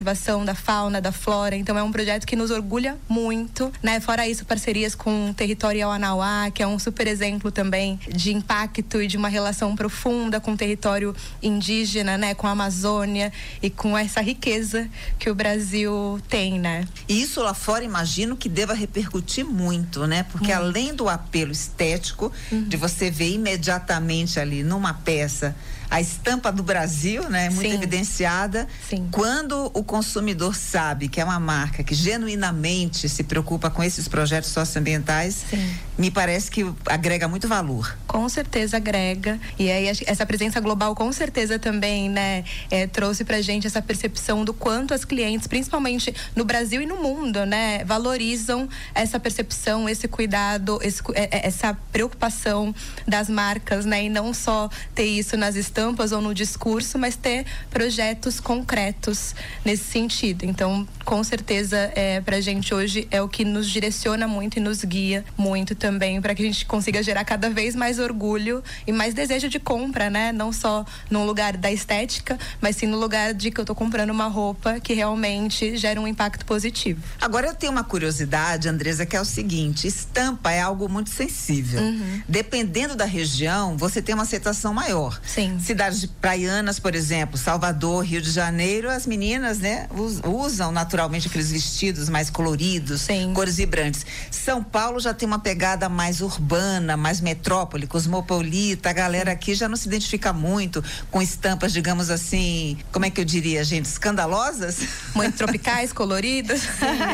da fauna, da flora, então é um projeto que nos orgulha muito, né? Fora isso, parcerias com o Territorial Anauá, que é um super exemplo também de impacto e de uma relação profunda com o território indígena, né? Com a Amazônia e com essa riqueza que o Brasil tem, né? E isso lá fora, imagino que deva repercutir muito, né? Porque além do apelo estético, de você ver imediatamente ali numa peça a estampa do Brasil, né? Muito evidenciada. Sim. Quando o consumidor sabe que é uma marca que genuinamente se preocupa com esses projetos socioambientais, me parece que agrega muito valor. Com certeza agrega. E aí essa presença global com certeza também, né, trouxe pra gente essa percepção do quanto as clientes, principalmente no Brasil e no mundo, né, valorizam essa percepção, esse cuidado, essa preocupação das marcas, né, e não só ter isso nas estampas ou no discurso, mas ter projetos concretos nesse sentido. Então, com certeza, pra gente hoje é o que nos direciona muito e nos guia muito também, para que a gente consiga gerar cada vez mais orgulho e mais desejo de compra, né? Não só no lugar da estética, mas sim no lugar de que eu tô comprando uma roupa que realmente gera um impacto positivo. Agora eu tenho uma curiosidade, Andresa, que é o seguinte: estampa é algo muito sensível. Dependendo da região, você tem uma aceitação maior. Sim. Cidades praianas, por exemplo, Salvador, Rio de Janeiro, as meninas, né, usam naturalmente aqueles vestidos mais coloridos, cores vibrantes. São Paulo já tem uma pegada mais urbana, mais metrópole, cosmopolita. A galera aqui já não se identifica muito com estampas, digamos assim, como é que eu diria, gente, escandalosas? Muito tropicais, coloridas.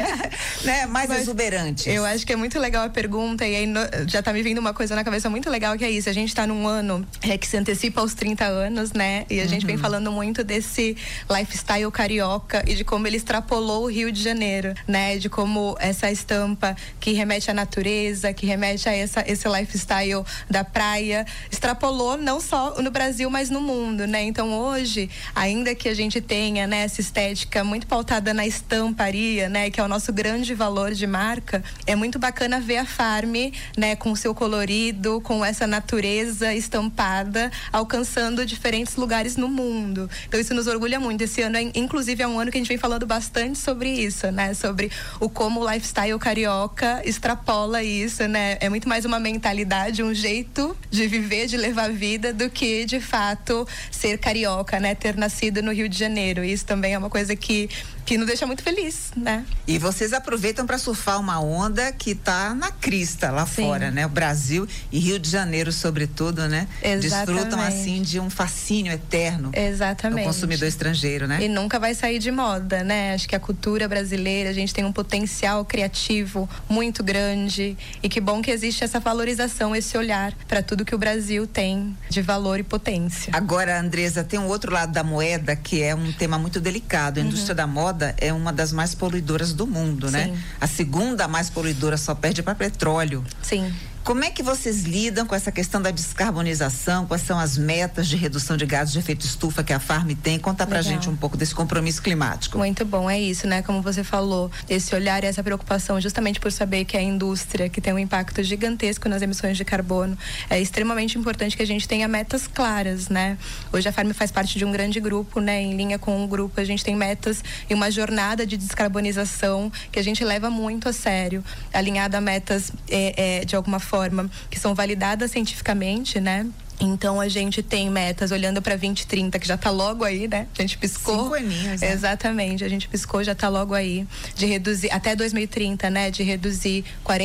Né? Mais exuberantes. Eu acho que é muito legal a pergunta, e aí já tá me vindo uma coisa na cabeça muito legal, que é isso: a gente tá num ano que se antecipa aos 30 anos, né? E a gente vem falando muito desse lifestyle carioca e de como ele extrapolou o Rio de Janeiro, né? De como essa estampa que remete à natureza, que remete a esse lifestyle da praia, extrapolou não só no Brasil, mas no mundo, né? Então hoje, ainda que a gente tenha, né, essa estética muito pautada na estamparia, né, que é o nosso grande valor de marca, é muito bacana ver a Farm, né, com o seu colorido, com essa natureza estampada, alcançando diferentes lugares no mundo. Então isso nos orgulha muito. Esse ano, inclusive, é um ano que a gente vem falando bastante sobre isso, né? Sobre como o lifestyle carioca extrapola isso, né? É muito mais uma mentalidade, um jeito de viver, de levar a vida, do que, de fato, ser carioca, né? Ter nascido no Rio de Janeiro. Isso também é uma coisa que nos deixa muito feliz, né? E vocês aproveitam para surfar uma onda que tá na crista lá fora, né? O Brasil e Rio de Janeiro, sobretudo, né? Exatamente. Desfrutam, assim, de um fascínio eterno. Exatamente. Do consumidor estrangeiro, né? E nunca vai sair de moda, né? Acho que a cultura brasileira, a gente tem um potencial criativo muito grande, e que bom que existe essa valorização, esse olhar para tudo que o Brasil tem de valor e potência. Agora, Andresa, tem um outro lado da moeda que é um tema muito delicado. A indústria da moda é uma das mais poluidoras do mundo, né? A segunda mais poluidora, só perde para petróleo. Sim. Como é que vocês lidam com essa questão da descarbonização? Quais são as metas de redução de gases de efeito estufa que a Farm tem? Conta pra gente um pouco desse compromisso climático. Muito bom, é isso, né? Como você falou, esse olhar e essa preocupação, justamente por saber que a indústria, que tem um impacto gigantesco nas emissões de carbono, é extremamente importante que a gente tenha metas claras, né? Hoje a Farm faz parte de um grande grupo, né? Em linha com o grupo, a gente tem metas e uma jornada de descarbonização que a gente leva muito a sério, alinhada a metas de alguma forma que são validadas cientificamente, né? Então a gente tem metas olhando para 2030, que já tá logo aí, né? A gente piscou. 5 aninhos, né? Exatamente, a gente piscou, já tá logo aí, de reduzir até 2030, né? De reduzir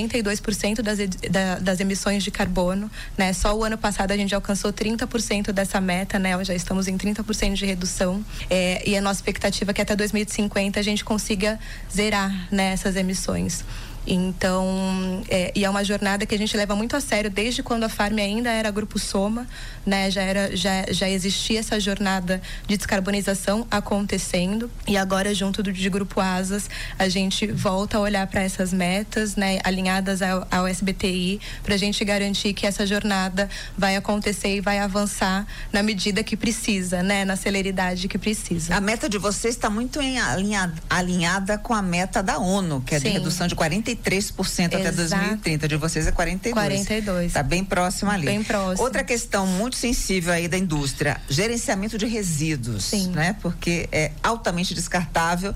42% das emissões de carbono, né? Só o ano passado a gente alcançou 30% dessa meta, né? Já estamos em 30% de redução, e a nossa expectativa é que até 2050 a gente consiga zerar, né, essas emissões. Então, e é uma jornada que a gente leva muito a sério desde quando a Farm ainda era Grupo Soma, né? Já existia essa jornada de descarbonização acontecendo, e agora junto de Grupo Asas a gente volta a olhar para essas metas, né? Alinhadas ao SBTi, para a gente garantir que essa jornada vai acontecer e vai avançar na medida que precisa, né? Na celeridade que precisa. A meta de vocês está muito alinhada com a meta da ONU, que é de redução de 43% até 2030, de vocês é 42. Tá bem próximo ali. Bem próximo. Outra questão muito sensível aí da indústria, gerenciamento de resíduos, né? Porque é altamente descartável